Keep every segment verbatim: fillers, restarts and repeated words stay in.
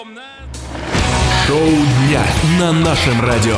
Шоу дня на нашем радио.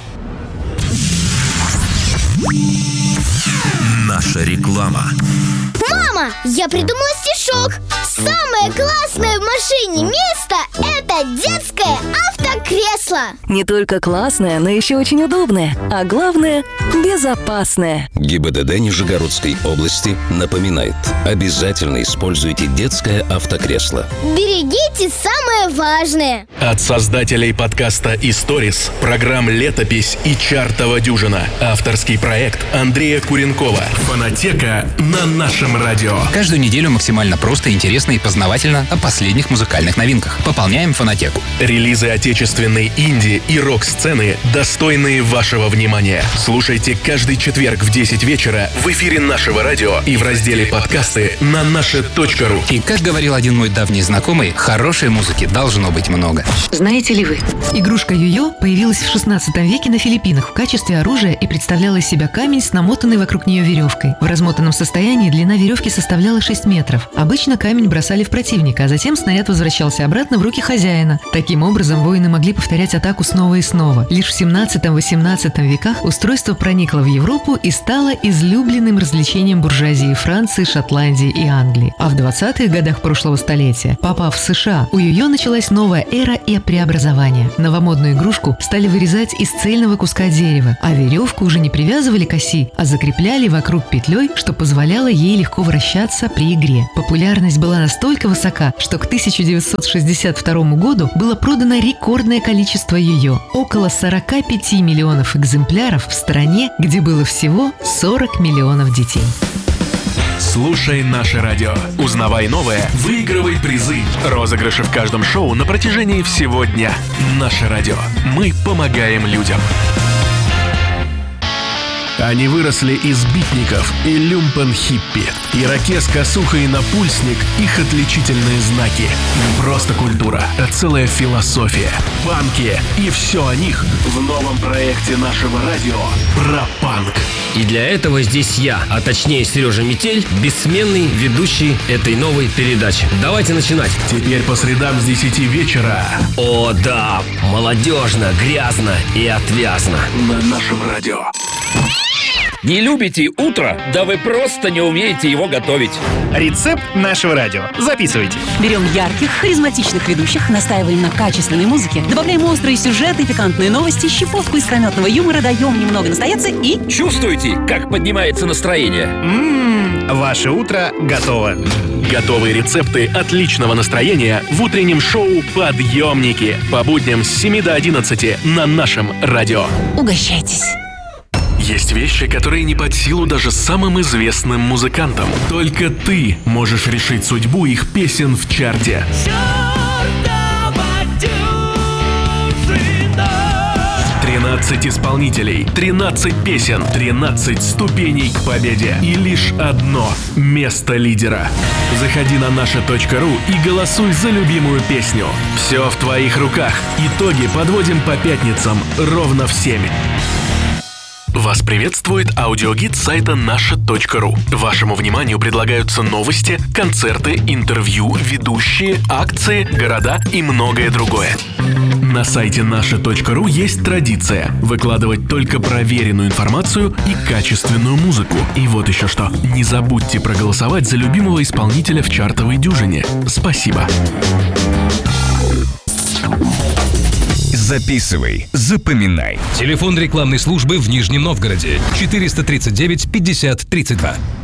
Наша реклама. Мама, я придумала стишок. Самое классное в машине место – это детское автокресло. Не только классное, но еще очень удобное. А главное – безопасное. ГИБДД Нижегородской области напоминает: обязательно используйте детское автокресло. Берегите самое важное. От создателей подкаста «Историс», программ «Летопись» и «Чартова дюжина». Авторский проект Андрея Куренкова. Фонотека на нашем радио. Каждую неделю максимально просто, интересно и познавательно о последних музыкальных новинках. Пополняем фонотеку. Релизы отечественной инди и рок-сцены, достойные вашего внимания. Слушайте каждый четверг в десять вечера в эфире нашего радио и в разделе «Подкасты» на наше точка ру. И, как говорил один мой давний знакомый, хорошей музыки должно быть много. Знаете ли вы? Игрушка йо-йо появилась в шестнадцатом веке на Филиппинах в качестве оружия и представляла из себя камень с намотанной вокруг нее веревкой. В размотанном состоянии длина веревки составляла шесть метров. Обычно камень бросали в противника, а затем снаряд возвращался обратно в руки хозяина. Таким образом, воины могли повторять атаку снова и снова. Лишь в семнадцатом-восемнадцатом веках устройство проникло в Европу и стало излюбленным развлечением буржуазии Франции, Шотландии и Англии. А в двадцатых годах прошлого столетия, попав в США, у йо-йо началась новая эра и преобразования. Новомодную игрушку стали вырезать из цельного куска дерева, а веревку уже не привязывали к оси, а закрепляли вокруг петлей, что позволяло ей легко вращаться при игре. Популярность была настолько высока, что к тысяча девятьсот шестьдесят второму году было продано рекордное количество йо-йо – около сорок пять миллионов экземпляров в стране, где было всего сорок миллионов детей. Слушай наше радио. Узнавай новое, выигрывай призы. Розыгрыши в каждом шоу на протяжении всего дня. Наше радио. Мы помогаем людям. Они выросли из битников и люмпен-хиппи. Ирокез, косуха и напульсник – их отличительные знаки. Не просто культура, а целая философия. Панки и все о них в новом проекте нашего радио про панк. И для этого здесь я, а точнее Сережа Метель, бессменный ведущий этой новой передачи. Давайте начинать. Теперь по средам с десяти вечера. О да, молодежно, грязно и отвязно. На нашем радио. Не любите утро? Да вы просто не умеете его готовить. Рецепт нашего радио. Записывайте. Берем ярких, харизматичных ведущих, настаиваем на качественной музыке, добавляем острые сюжеты, пикантные новости, щепотку искрометного юмора, даем немного настояться и... Чувствуете, как поднимается настроение? Ммм, ваше утро готово. Готовые рецепты отличного настроения в утреннем шоу «Подъемники» по будням с семи до одиннадцати на нашем радио. Угощайтесь. Есть вещи, которые не под силу даже самым известным музыкантам. Только ты можешь решить судьбу их песен в чарте. тринадцать исполнителей, тринадцать песен, тринадцать ступеней к победе и лишь одно место лидера. Заходи на наша точка ру и голосуй за любимую песню. Все в твоих руках. Итоги подводим по пятницам ровно в семь. Вас приветствует аудиогид сайта наша точка ру. Вашему вниманию предлагаются новости, концерты, интервью, ведущие, акции, города и многое другое. На сайте наша точка ру есть традиция выкладывать только проверенную информацию и качественную музыку. И вот еще что. Не забудьте проголосовать за любимого исполнителя в чартовой дюжине. Спасибо. Записывай, запоминай. Телефон рекламной службы в Нижнем Новгороде четыреста тридцать девять пятьдесят тридцать два.